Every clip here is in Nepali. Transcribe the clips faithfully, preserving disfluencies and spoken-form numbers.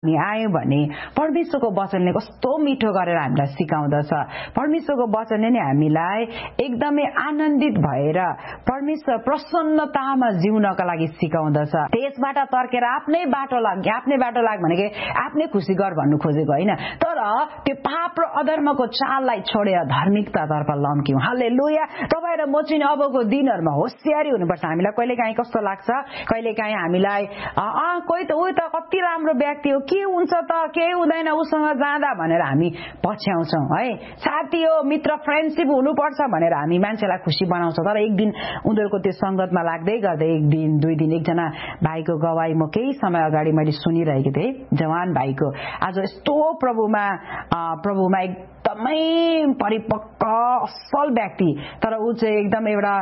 आयो भने परमेश्वरको वचनले कस्तो मिठो गरेर हामीलाई सिकाउँदछ। परमेश्वरको वचनले नै हामीलाई एकदमै आनन्दित भएर परमेश्वर प्रसन्नतामा जिउनका लागि सिकाउँदछ। त्यसबाट तर्केर आफ्नै बाटो लाग आफ्नै बाटो लाग भनेको आफ्नै खुसी गर भन्नु खोजेको होइन, तर त्यो पाप र अधर्मको चाललाई छोडेर धार्मिकतातर्फ लम्क्यौं। हालेलुया। तपाईँ र म चाहिँ अबको दिनहरूमा होशियारी हुनुपर्छ। हामीलाई कहिलेकाहीँ कस्तो लाग्छ, कहिलेकाहीँ हामीलाई अँ कोही त उही त कति राम्रो व्यक्ति हो, के हुन्छ त, केही हुँदैन उसँग जाँदा भनेर हामी पछ्याउँछौं है। साथी हो, मित्र, फ्रेन्डशिप हुनुपर्छ भनेर हामी मान्छेलाई खुसी बनाउँछौं। तर एक दिन उनीहरूको त्यो संगतमा लाग्दै गर्दै एक दिन दुई दिन एकजना भाइको गवाई म केही समय अगाडि मैले सुनिरहेको थिएँ। जवान भाइको आज यस्तो प्रभुमा प्रभुमा एकदमै परिपक्व असल व्यक्ति, तर ऊ चाहिँ एकदम एउटा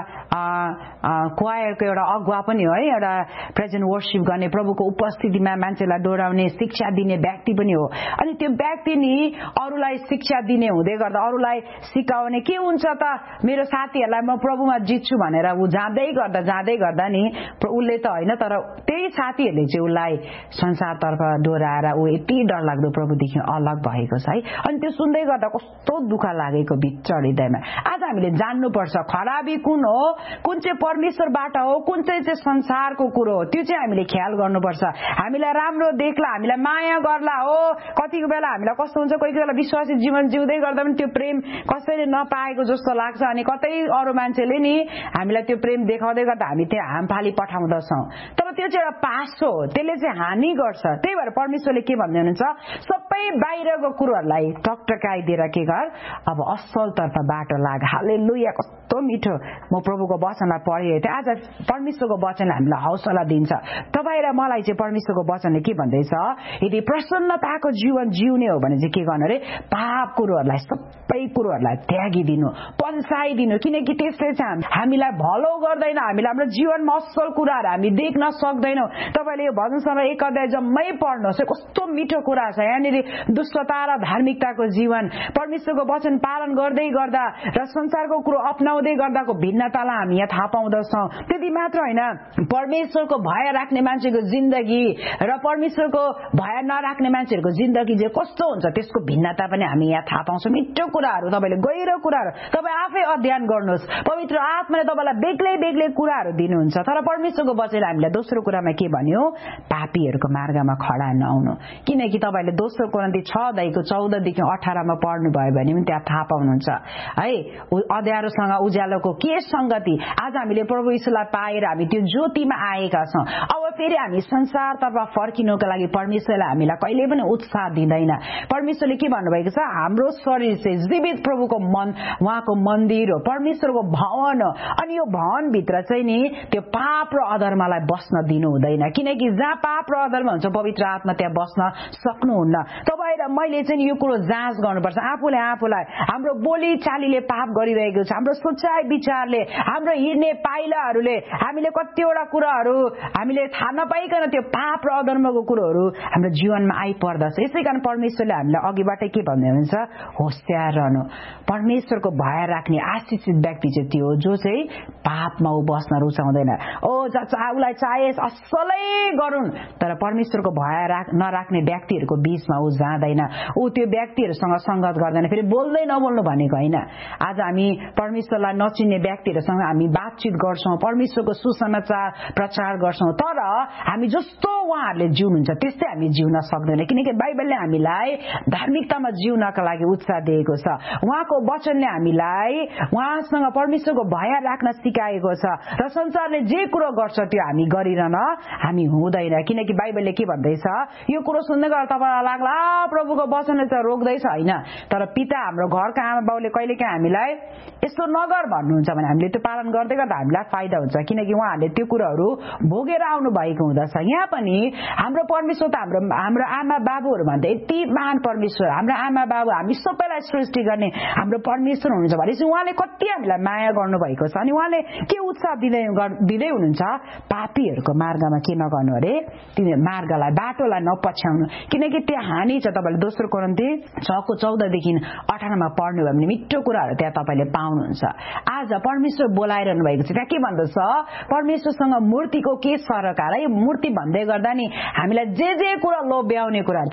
क्वायरको एउटा अगुवा पनि हो है, एउटा प्रेजेन्ट वर्शिप गर्ने, प्रभुको उपस्थितिमा मान्छेलाई डोराउने, शिक्षा दिने व्यक्ति पनि हो। अनि त्यो व्यक्ति नि अरूलाई शिक्षा दिने हुँदै गर्दा, अरूलाई सिकाउने, के हुन्छ त मेरो साथीहरूलाई म प्रभुमा जित्छु भनेर ऊ जाँदै गर्दा जाँदै गर्दा नि उसले त होइन, तर त्यही साथीहरूले चाहिँ उसलाई संसारतर्फ डोराएर ऊ यति डरलाग्दो प्रभुदेखि अलग भएको छ है। अनि त्यो सुन्दै गर्दा कस्तो दुःख लागेको भित्र हृदयमा। आज हामीले जान्नुपर्छ खराबी कुन हो, कुन चाहिँ परमेश्वरबाट हो, कुन चाहिँ चाहिँ संसारको कुरो हो, त्यो चाहिँ हामीले ख्याल गर्नुपर्छ। हामीलाई राम्रो देख्ला, हामीलाई माया गर्ला हो, कतिको बेला हामीलाई कस्तो हुन्छ, कोही बेला विश्वासी जीवन जिउँदै गर्दा पनि त्यो प्रेम कसैले नपाएको जस्तो लाग्छ। अनि कतै अरू मान्छेले नि हामीलाई त्यो प्रेम देखाउँदै गर्दा हामी त्यहाँ हामफाली पठाउँदछौँ, तर त्यो चाहिँ एउटा पासो हो, त्यसले चाहिँ हानि गर्छ। त्यही भएर परमेश्वरले के भन्दै हुनुहुन्छ, सबै बाहिरको कुरोहरूलाई टकटकाइदिएर के गर, अब असलतर्फ बाटो लाग। हालेलुया। कस्तो मिठो। म प्रभुको वचनलाई पढिरहेको थिएँ। आज परमेश्वरको वचनले हामीलाई हौसला दिन्छ। तपाईँ र मलाई चाहिँ परमेश्वरको वचनले के भन्दैछ, यदि प्रसन्नताको जीवन जिउने हो भने चाहिँ के गर्नु अरे, पाप कुरोहरूलाई सबै कुरोहरूलाई त्यागिदिनु, पल्साइदिनु, किनकि त्यसले चाहिँ हामीलाई भलो गर्दैन, हामीलाई हाम्रो जीवनमा असल कुराहरू हामी देख्न सक्दैनौँ। तपाईँले यो भजन सङ्ग्रह एक अध्याय जम्मै पढ्नुहोस्, कस्तो मिठो कुरा छ यहाँनिर। दुष्टता र धार्मिकताको जीवन, परमेश्वरको वचन पालन गर्दै गर्दा र संसारको कुरो अपनाउँदै गर्दाको भिन्नतालाई हामी यहाँ थाहा पाउँदछौँ। त्यति मात्र होइन, परमेश्वरको भय राख्ने मान्छेको जिन्दगी र परमेश्वरको भय नराख्ने मान्छेहरूको जिन्दगी चाहिँ कस्तो हुन्छ त्यसको भिन्नता पनि हामी यहाँ थाहा पाउँछौँ। मिठो कुराहरू, तपाईँले गहिरो कुराहरू तपाईँ आफै अध्ययन गर्नुहोस्। पवित्र आत्माले तपाईँलाई बेग्लै बेग्लै कुराहरू दिनुहुन्छ। तर परमेश्वरको वचनले हामीलाई दोस्रो कुरामा के भन्यो, पापीहरूको मार्गमा खडा नहुनु। किनकि तपाईँले दोस्रो कोरिन्थी छ अध्यायको चौधदेखि अठारमा पढ्नुभयो भने पनि त्यहाँ थाहा पाउनुहुन्छ है, अँध्यारोसँग उज्यालोको के संगति। आज हामीले प्रभु यीशुलाई पाएर हामी त्यो ज्योतिमा आएका छौँ। अब फेरि हामी संसारतर्फ फर्किनुको लागि परमेश्वरले हामीलाई कहिले पनि उत्साह दिँदैन। परमेश्वरले के भन्नुभएको छ, हाम्रो शरीर चाहिँ जीवित प्रभुको मन, उहाँको मन्दिर हो, परमेश्वरको भवन हो। अनि यो भवनभित्र चाहिँ नि त्यो पाप र अधर्मलाई बस्न दिनु हुँदैन, किनकि जहाँ पाप र अधर्म हुन्छ पवित्र आत्मा त्यहाँ बस्न सक्नुहुन्न। तपाईँ र मैले चाहिँ यो कुरो जाँच गर्नुपर्छ आफूले आफूलाई। हाम्रो बोली चालीले पाप गरिरहेको छ, हाम्रो सोचाइ विचारले, हाम्रो हिँड्ने पाइलाहरूले हामीले कतिवटा कुराहरू हामीले थाहा नपाइकन त्यो पाप र अधर्मको कुरोहरू हाम्रो जीवनमा आइपर्दछ। यसै कारण परमेश्वरले हामीलाई अघिबाटै के भन्दै हुनुहुन्छ, होशियार रहनु। परमेश्वरको भय राख्ने आशिषित व्यक्ति चाहिँ त्यो हो जो चाहिँ पापमा ऊ बस्न रुचाउँदैन। ओ उसलाई चाहे असलै गरून्, तर परमेश्वरको भय राख नराख्ने व्यक्तिहरूको बीचमा ऊ जाँदैन, ऊ त्यो व्यक्तिहरूसँग संगत गर्दैन। फेरि बोल्दै नबोल्नु भनेको होइन। आज हामी परमेश्वरलाई नचिन्ने व्यक्तिहरूसँग हामी बातचित गर्छौँ, परमेश्वरको सुसमाचार प्रचार गर्छौँ, तर हामी जस्तो उहाँहरूले जिउनुहुन्छ त्यस्तै हामी जिउन सक्दैन, किनकि बाइबलले हामीलाई धार्मिकतामा जिउनका लागि उत्साह दिएको छ। उहाँको वचनले हामीलाई उहाँसँग परमेश्वरको भय राख्न सिकाएको छ र संसारले जे कुरो गर्छ त्यो हामी गरिरहन हामी हुँदैन। किनकि बाइबलले के भन्दैछ, यो कुरो सुन्दै गर्दा तपाईँलाई लाग्ला प्रभुको वचनले त रोक्दैछ, होइन, तर पिता हाम्रो घरका आमा बाउले कहिलेकाहीँ हामीलाई यस्तो नगर भन्नुहुन्छ भने हामीले त्यो पालन गर्दै गर्दा हामीलाई फाइदा हुन्छ, किनकि उहाँहरूले त्यो कुरोहरू भोगेर आउनु भएको हुँदछ। यहाँ पनि हाम्रो परमेश्वर त हाम्रो हाम्रो आमा बाबुहरू भन्दा यति महान परमेश्वर, हाम्रो आमा बाबु, हामी सबैलाई सृष्टि गर्ने हाम्रो परमेश्वर हुनुहुन्छ भनेपछि उहाँले कति हामीलाई माया गर्नुभएको छ। अनि उहाँले के उत्साह दिँदै दिँदै हुनुहुन्छ, पापीहरूको मार्गमा के नगर्नु अरे, तिनीहरू मार्गलाई बाटोलाई नपछ्याउनु, किनकि त्यहाँ हानि छ। तपाईँले दोस्रो कोरिन्थी छको चौधदेखि अठारमा पढ्नुभयो भने मिठो कुराहरू त्यहाँ तपाईँले पाउनुहुन्छ। आज परमेश्वर बोलाइरहनु भएको छ। त्यहाँ के भन्दछ, परमेश्वरसँग मूर्तिको के सरकार है, मूर्ति भन्दै गर्दा नि हामीलाई जे जे कुरा लोभ्याउने कुरा